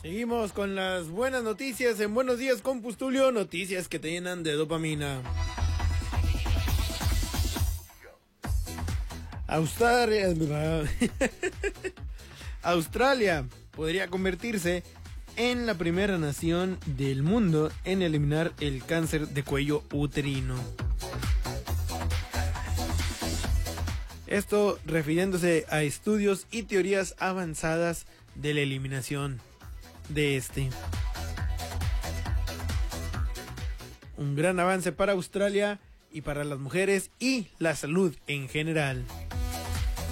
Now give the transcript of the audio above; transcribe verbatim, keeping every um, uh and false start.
Seguimos con las buenas noticias en Buenos Días con Pustulio, noticias que te llenan de dopamina. Australia, Australia podría convertirse en la primera nación del mundo en eliminar el cáncer de cuello uterino. Esto refiriéndose a estudios y teorías avanzadas de la eliminación de este. Un gran avance para Australia y para las mujeres y la salud en general.